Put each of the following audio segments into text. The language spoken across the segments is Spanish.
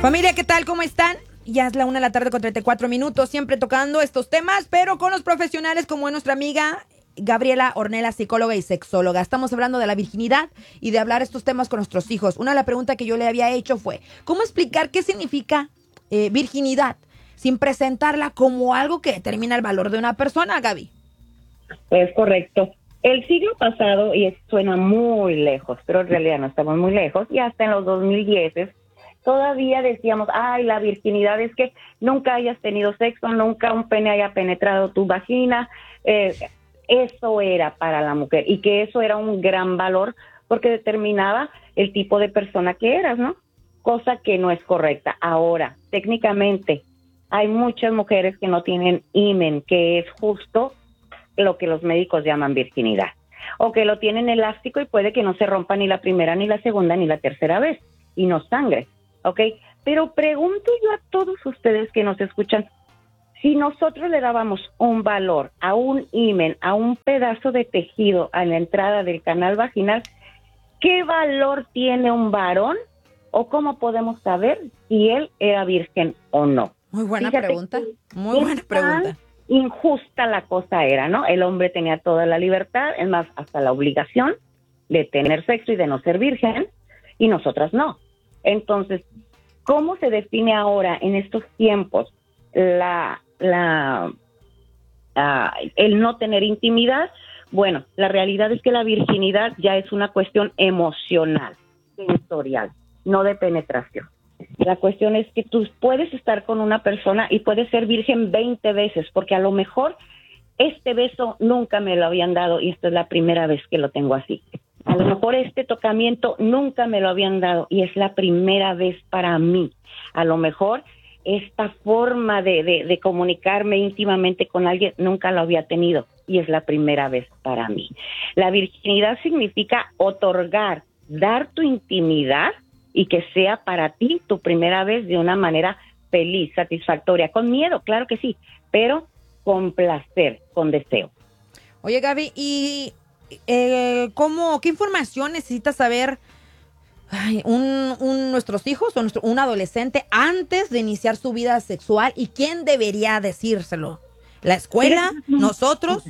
Familia, ¿qué tal? ¿Cómo están? Ya es la 1:34 p.m, siempre tocando estos temas, pero con los profesionales como es nuestra amiga Gabriela Ornella, psicóloga y sexóloga. Estamos hablando de la virginidad y de hablar estos temas con nuestros hijos. Una de las preguntas que yo le había hecho fue, ¿cómo explicar qué significa virginidad sin presentarla como algo que determina el valor de una persona, Gaby? Es correcto. El siglo pasado, y suena muy lejos, pero en realidad no estamos muy lejos, y hasta en los 2010 todavía decíamos, ay, la virginidad es que nunca hayas tenido sexo, nunca un pene haya penetrado tu vagina. Eso era para la mujer, y que eso era un gran valor porque determinaba el tipo de persona que eras, ¿no? Cosa que no es correcta. Ahora, técnicamente, hay muchas mujeres que no tienen himen, que es justo lo que los médicos llaman virginidad, o que lo tienen elástico y puede que no se rompa ni la primera, ni la segunda, ni la tercera vez, y no sangre, ¿ok? Pero pregunto yo a todos ustedes que nos escuchan, si nosotros le dábamos un valor a un himen, a un pedazo de tejido a la entrada del canal vaginal, ¿qué valor tiene un varón? ¿O cómo podemos saber si él era virgen o no? Muy buena pregunta, muy buena pregunta. Injusta la cosa era, ¿no? El hombre tenía toda la libertad, es más, hasta la obligación de tener sexo y de no ser virgen, y nosotras no. Entonces, ¿cómo se define ahora en estos tiempos el no tener intimidad? Bueno, la realidad es que la virginidad ya es una cuestión emocional, sensorial, no de penetración. La cuestión es que tú puedes estar con una persona y puedes ser virgen 20 veces, porque a lo mejor este beso nunca me lo habían dado y esta es la primera vez que lo tengo así. A lo mejor este tocamiento nunca me lo habían dado y es la primera vez para mí. A lo mejor esta forma de comunicarme íntimamente con alguien nunca lo había tenido y es la primera vez para mí. La virginidad significa otorgar, dar tu intimidad y que sea para ti tu primera vez de una manera feliz, satisfactoria, con miedo, claro que sí, pero con placer, con deseo. Oye, Gaby, ¿y qué información necesita saber nuestros hijos o un adolescente antes de iniciar su vida sexual? ¿Y quién debería decírselo? ¿La escuela? ¿Nosotros?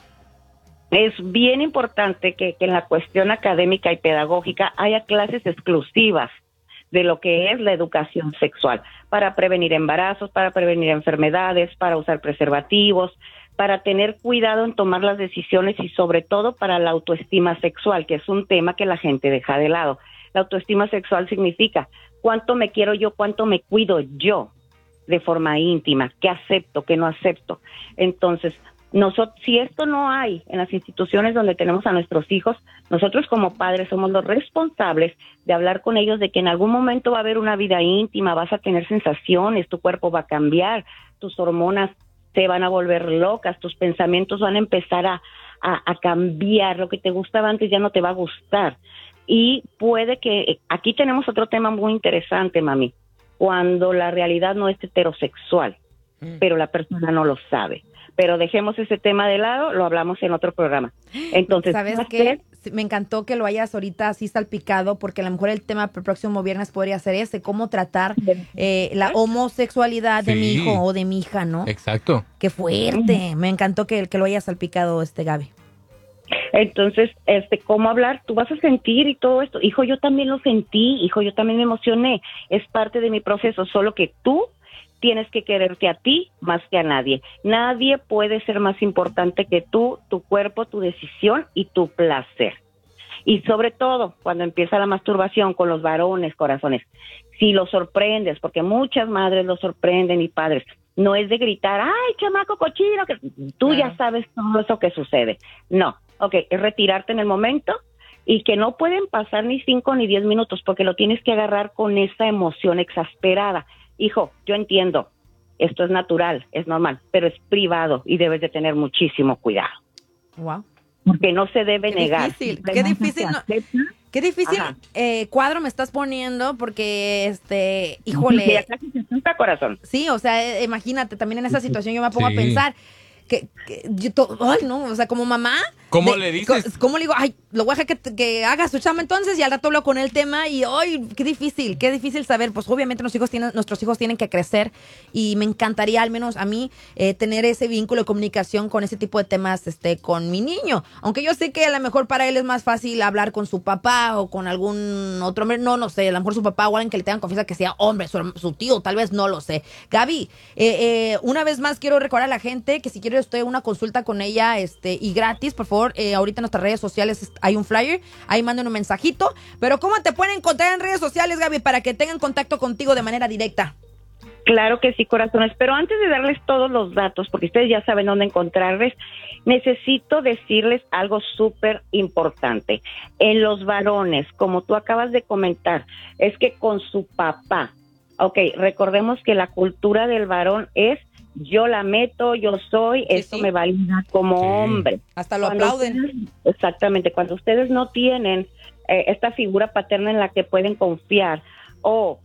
Es bien importante que en la cuestión académica y pedagógica haya clases exclusivas de lo que es la educación sexual, para prevenir embarazos, para prevenir enfermedades, para usar preservativos, para tener cuidado en tomar las decisiones y sobre todo para la autoestima sexual, que es un tema que la gente deja de lado. La autoestima sexual significa cuánto me quiero yo, cuánto me cuido yo de forma íntima, qué acepto, qué no acepto. Entonces, si esto no hay en las instituciones donde tenemos a nuestros hijos, nosotros como padres somos los responsables de hablar con ellos de que en algún momento va a haber una vida íntima, vas a tener sensaciones, tu cuerpo va a cambiar, tus hormonas se van a volver locas, tus pensamientos van a empezar a cambiar, lo que te gustaba antes ya no te va a gustar. Y puede que, aquí tenemos otro tema muy interesante, mami, cuando la realidad no es heterosexual, pero la persona no lo sabe. Pero dejemos ese tema de lado, lo hablamos en otro programa. Entonces, ¿sabes qué? Me encantó que lo hayas ahorita así salpicado, porque a lo mejor el tema para el próximo viernes podría ser ese, cómo tratar la homosexualidad de mi hijo o de mi hija, ¿no? Exacto. Qué fuerte. Me encantó que lo hayas salpicado, Gaby. Entonces, ¿cómo hablar? Tú vas a sentir y todo esto. Hijo, yo también lo sentí, hijo, yo también me emocioné. Es parte de mi proceso, solo que tú tienes que quererte a ti más que a nadie. Nadie puede ser más importante que tú, tu cuerpo, tu decisión y tu placer. Y sobre todo, cuando empieza la masturbación con los varones, corazones, si los sorprendes, porque muchas madres los sorprenden y padres, no es de gritar, ¡ay, chamaco cochino! Que tú ya sabes todo eso que sucede. No, es retirarte en el momento y que no pueden pasar ni 5 ni 10 minutos porque lo tienes que agarrar con esa emoción exasperada. Hijo, yo entiendo, esto es natural, es normal, pero es privado y debes de tener muchísimo cuidado. Wow. Porque no se debe negar. Qué difícil cuadro me estás poniendo porque, híjole. Ya casi se sienta, corazón. Sí, o sea, imagínate, también en esa situación yo me pongo a pensar, ay, no, o sea, como mamá. ¿Cómo le dices? ¿Cómo le digo? Ay, lo voy a dejar que haga su chamba entonces y al rato hablo con el tema y, ay, qué difícil saber. Pues obviamente nuestros hijos tienen que crecer y me encantaría, al menos a mí, tener ese vínculo de comunicación con ese tipo de temas, con mi niño. Aunque yo sé que a lo mejor para él es más fácil hablar con su papá o con algún otro hombre, no sé, a lo mejor su papá o alguien que le tengan confianza que sea hombre, su tío, tal vez, no lo sé. Gaby, una vez más quiero recordar a la gente que si quiere usted una consulta con ella y gratis, por favor, ahorita en nuestras redes sociales hay un flyer, ahí manden un mensajito. Pero ¿cómo te pueden encontrar en redes sociales, Gaby, para que tengan contacto contigo de manera directa? Claro que sí, corazones, pero antes de darles todos los datos, porque ustedes ya saben dónde encontrarles, necesito decirles algo súper importante. En los varones, como tú acabas de comentar, es que con su papá, recordemos que la cultura del varón es yo la meto, yo soy, sí, eso sí. Me valida como hombre. Hasta lo aplauden. Exactamente, cuando ustedes no tienen esta figura paterna en la que pueden confiar o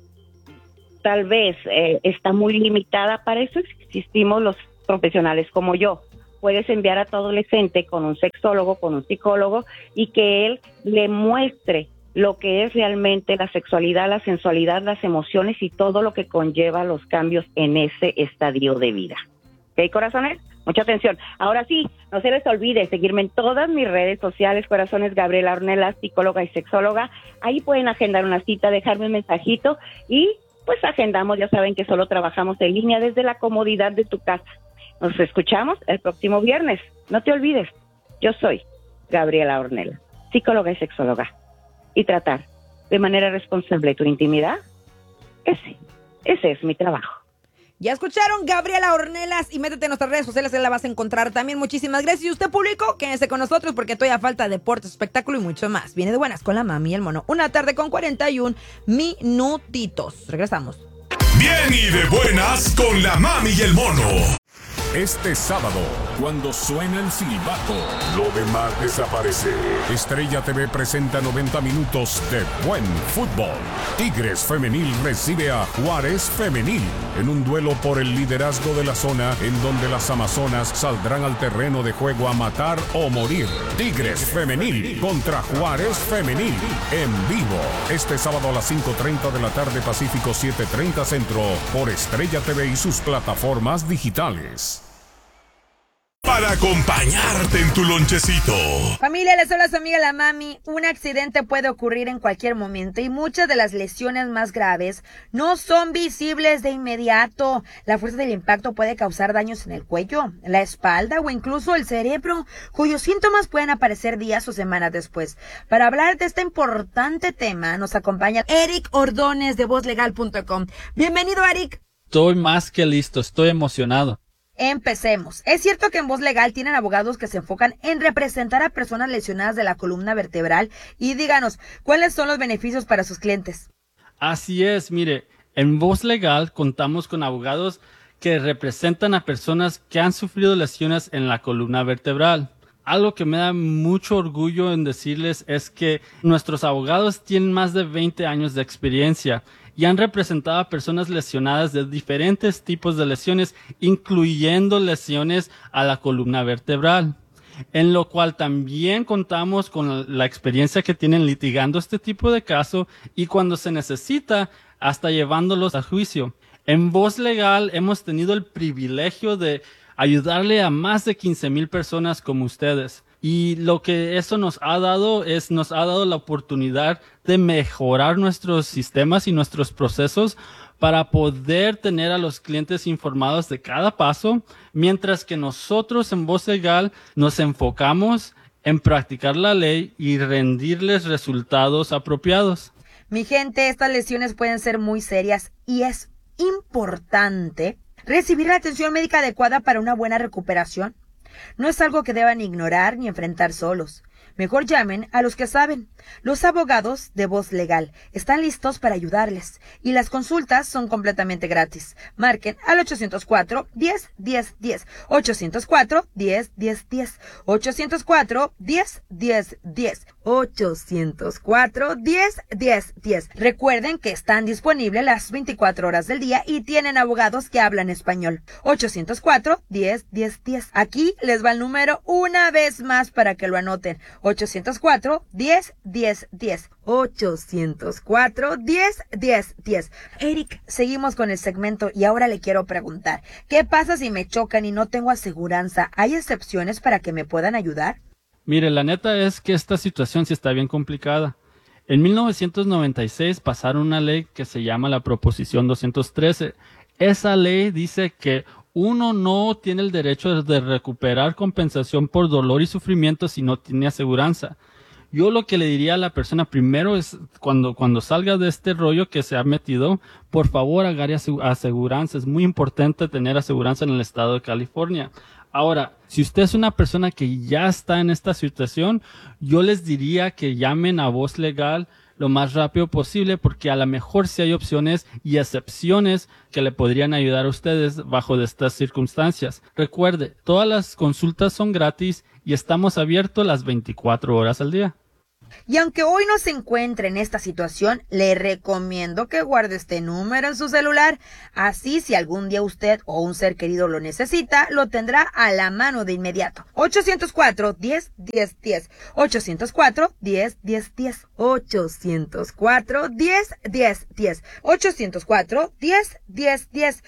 tal vez está muy limitada, para eso existimos los profesionales como yo. Puedes enviar a tu adolescente con un sexólogo, con un psicólogo y que él le muestre lo que es realmente la sexualidad, la sensualidad, las emociones y todo lo que conlleva los cambios en ese estadio de vida. ¿Ok, corazones? Mucha atención. Ahora sí, no se les olvide seguirme en todas mis redes sociales, corazones, Gabriela Ornelas, psicóloga y sexóloga. Ahí pueden agendar una cita, dejarme un mensajito y pues agendamos. Ya saben que solo trabajamos en línea desde la comodidad de tu casa. Nos escuchamos el próximo viernes. No te olvides, yo soy Gabriela Ornelas, psicóloga y sexóloga. Y tratar de manera responsable tu intimidad, ese es mi trabajo. Ya escucharon, Gabriela Ornelas, y métete en nuestras redes sociales, ahí la vas a encontrar también. Muchísimas gracias. Y usted, público, quédese con nosotros porque todavía falta deporte, espectáculo y mucho más. Viene de buenas con la mami y el mono. 1:41 PM. Regresamos. Bien y de buenas con la mami y el mono. Este sábado, cuando suena el silbato, lo demás desaparece. Estrella TV presenta 90 minutos de buen fútbol. Tigres Femenil recibe a Juárez Femenil en un duelo por el liderazgo de la zona en donde las amazonas saldrán al terreno de juego a matar o morir. Tigres Femenil contra Juárez Femenil en vivo. Este sábado a las 5:30 de la tarde Pacífico, 7:30 Centro por Estrella TV y sus plataformas digitales. Para acompañarte en tu lonchecito. Familia, les habla su amiga la mami. Un accidente puede ocurrir en cualquier momento y muchas de las lesiones más graves no son visibles de inmediato. La fuerza del impacto puede causar daños en el cuello, la espalda o incluso el cerebro, cuyos síntomas pueden aparecer días o semanas después. Para hablar de este importante tema, nos acompaña Eric Ordóñez de VozLegal.com. Bienvenido, Eric. Estoy más que listo, estoy emocionado. Empecemos. Es cierto que en Voz Legal tienen abogados que se enfocan en representar a personas lesionadas de la columna vertebral y díganos, ¿cuáles son los beneficios para sus clientes? Así es, mire, en Voz Legal contamos con abogados que representan a personas que han sufrido lesiones en la columna vertebral. Algo que me da mucho orgullo en decirles es que nuestros abogados tienen más de 20 años de experiencia y han representado a personas lesionadas de diferentes tipos de lesiones, incluyendo lesiones a la columna vertebral, en lo cual también contamos con la experiencia que tienen litigando este tipo de caso y cuando se necesita, hasta llevándolos a juicio. En Voz Legal hemos tenido el privilegio de ayudarle a más de 15,000 personas como ustedes. Y lo que eso nos ha dado la oportunidad de mejorar nuestros sistemas y nuestros procesos para poder tener a los clientes informados de cada paso, mientras que nosotros en Voz Legal nos enfocamos en practicar la ley y rendirles resultados apropiados. Mi gente, estas lesiones pueden ser muy serias y es importante recibir la atención médica adecuada para una buena recuperación. No es algo que deban ignorar ni enfrentar solos. Mejor llamen a los que saben. Los abogados de Voz Legal están listos para ayudarles y las consultas son completamente gratis. Marquen al 804-10-10-10, 804-10-10-10, 804-10-10-10, 804-10-10-10. Recuerden que están disponibles las 24 horas del día y tienen abogados que hablan español. 804-10-10-10. Aquí les va el número una vez más para que lo anoten. 804-10-10-10. 804-10-10-10. Eric, seguimos con el segmento y ahora le quiero preguntar, ¿qué pasa si me chocan y no tengo aseguranza? ¿Hay excepciones para que me puedan ayudar? Mire, la neta es que esta situación sí está bien complicada. En 1996 pasaron una ley que se llama la Proposición 213. Esa ley dice que uno no tiene el derecho de recuperar compensación por dolor y sufrimiento si no tiene aseguranza. Yo lo que le diría a la persona primero es cuando salga de este rollo que se ha metido, por favor agarre aseguranza. Es muy importante tener aseguranza en el estado de California. Ahora, si usted es una persona que ya está en esta situación, yo les diría que llamen a Voz Legal lo más rápido posible, porque a lo mejor sí hay opciones y excepciones que le podrían ayudar a ustedes bajo de estas circunstancias. Recuerde, todas las consultas son gratis y estamos abiertos las 24 horas al día. Y aunque hoy no se encuentre en esta situación, le recomiendo que guarde este número en su celular. Así, si algún día usted o un ser querido lo necesita, lo tendrá a la mano de inmediato. 804-10-10-10. 804-10-10-10. 804-10-10-10. 804-10-10-10.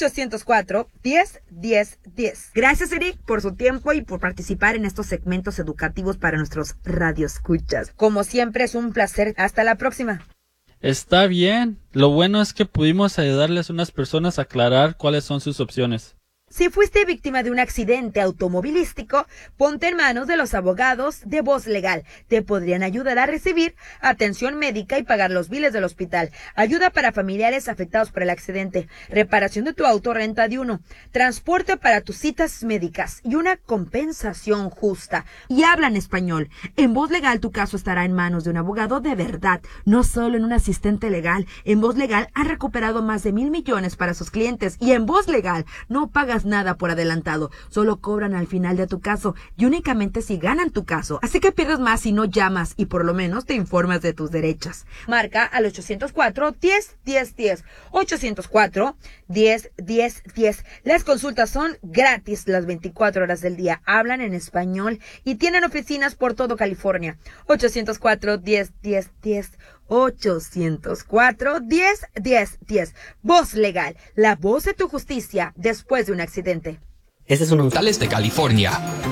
804-10-10-10. Gracias, Eric, por su tiempo y por participar en estos segmentos educativos para nuestros radioescuchas. Como siempre, es un placer. Hasta la próxima. Está bien. Lo bueno es que pudimos ayudarles a unas personas a aclarar cuáles son sus opciones. Si fuiste víctima de un accidente automovilístico, ponte en manos de los abogados de Voz Legal. Te podrían ayudar a recibir atención médica y pagar los biles del hospital, ayuda para familiares afectados por el accidente, reparación de tu auto, renta de uno, transporte para tus citas médicas y una compensación justa. Y hablan español. En Voz Legal tu caso estará en manos de un abogado de verdad, no solo en un asistente legal. En Voz Legal han recuperado más de $1,000 millones para sus clientes y en Voz Legal no pagas nada por adelantado, solo cobran al final de tu caso y únicamente si ganan tu caso. Así que pierdes más si no llamas y por lo menos te informas de tus derechos. Marca al 804-10-10-10. 804-10-10-10. Las consultas son gratis las 24 horas del día. Hablan en español y tienen oficinas por todo California. 804-10-10-10. 804-10-10-10. Voz Legal, la voz de tu justicia después de un accidente. Este es un González de California.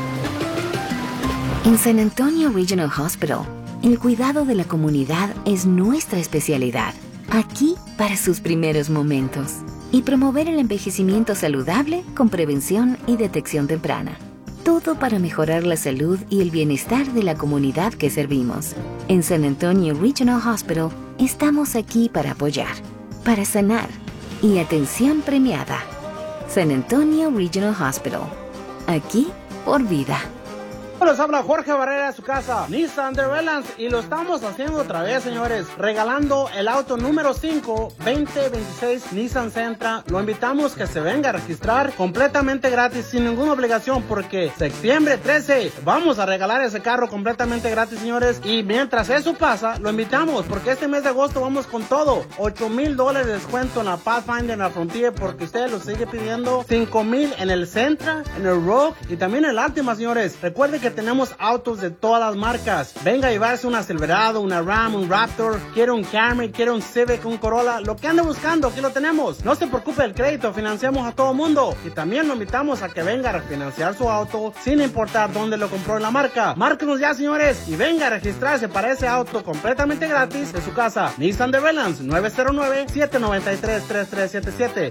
En San Antonio Regional Hospital, el cuidado de la comunidad es nuestra especialidad. Aquí para sus primeros momentos. Y promover el envejecimiento saludable con prevención y detección temprana. Todo para mejorar la salud y el bienestar de la comunidad que servimos. En San Antonio Regional Hospital estamos aquí para apoyar, para sanar y atención premiada. San Antonio Regional Hospital. Aquí por vida. Les habla Jorge Barrera de su casa, Nissan de Redlands, y lo estamos haciendo otra vez, señores, regalando el auto número 5, 2026 Nissan Sentra. Lo invitamos que se venga a registrar completamente gratis, sin ninguna obligación, porque septiembre 13 vamos a regalar ese carro completamente gratis, señores, y mientras eso pasa, lo invitamos, porque este mes de agosto vamos con todo, $8,000 de descuento en la Pathfinder, en la Frontier, porque ustedes lo sigue pidiendo, $5,000 en el Sentra, en el Rogue, y también en el Altima, señores. Recuerden que tenemos autos de todas las marcas. Venga a llevarse una Silverado, una Ram, un Raptor, quiere un Camry, quiere un Civic, un Corolla, lo que ande buscando, aquí lo tenemos. No se preocupe del crédito, financiamos a todo mundo. Y también lo invitamos a que venga a refinanciar su auto sin importar dónde lo compró en la marca. Márquenos ya, señores, y venga a registrarse para ese auto completamente gratis de su casa. Nissan de Redlands, 909-793-3377.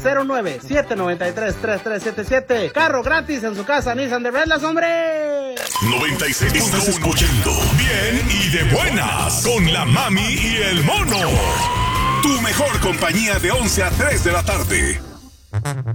909-793-3377. Carro gratis en su casa, Nissan de Redlands, hombre. 96. Estás escuchando Bien y de Buenas con la Mami y el Mono. Tu mejor compañía de 11 a 3 de la tarde.